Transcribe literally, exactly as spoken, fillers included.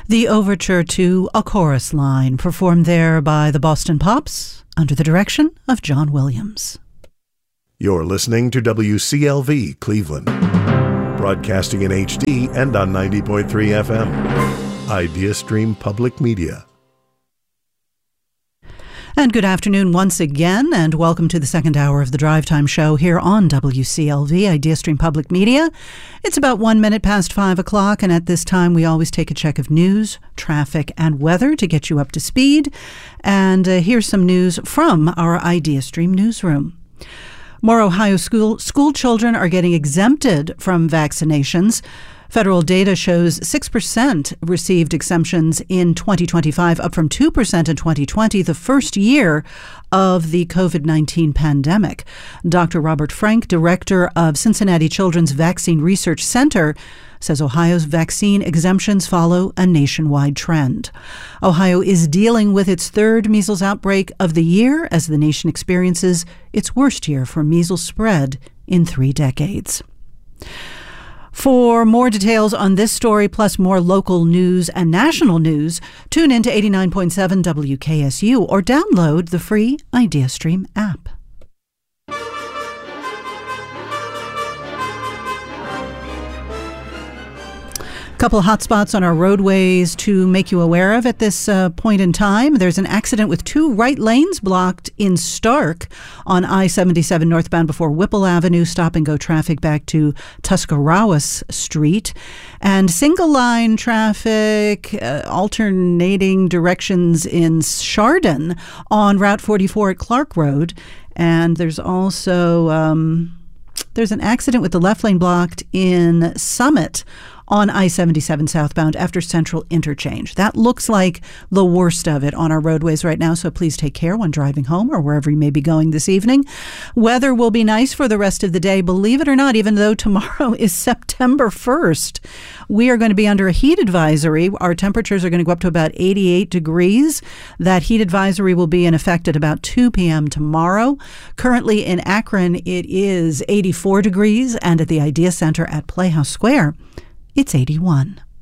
The overture to A Chorus Line, performed there by the Boston Pops under the direction of John Williams. You're listening to W C L V Cleveland, broadcasting in H D and on ninety point three F M. IdeaStream Public Media. And good afternoon once again, and welcome to the second hour of the Drive Time Show here on W C L V, IdeaStream Public Media. It's about one minute past five o'clock, and at this time we always take a check of news, traffic, and weather to get you up to speed. And uh, here's some news from our IdeaStream newsroom. More Ohio school, school children are getting exempted from vaccinations. Federal data shows six percent received exemptions in twenty twenty-five, up from two percent in twenty twenty, the first year of the covid nineteen pandemic. Doctor Robert Frank, director of Cincinnati Children's Vaccine Research Center, says Ohio's vaccine exemptions follow a nationwide trend. Ohio is dealing with its third measles outbreak of the year as the nation experiences its worst year for measles spread in three decades. For more details on this story, plus more local news and national news, tune in to eighty-nine point seven W K S U or download the free IdeaStream app. Couple of hot spots on our roadways to make you aware of at this uh, point in time. There's an accident with two right lanes blocked in Stark on I seventy-seven northbound before Whipple Avenue. Stop and go traffic back to Tuscarawas Street. And single line traffic uh, alternating directions in Chardon on Route forty-four at Clark Road. And there's also um, there's an accident with the left lane blocked in Summit on I seventy-seven southbound after Central Interchange. That looks like the worst of it on our roadways right now, so please take care when driving home or wherever you may be going this evening. Weather will be nice for the rest of the day, believe it or not, even though tomorrow is September first. We are going to be under a heat advisory. Our temperatures are going to go up to about eighty-eight degrees. That heat advisory will be in effect at about two p.m. tomorrow. Currently in Akron, it is eighty-four degrees, and at the Idea Center at Playhouse Square, it's eighty-one.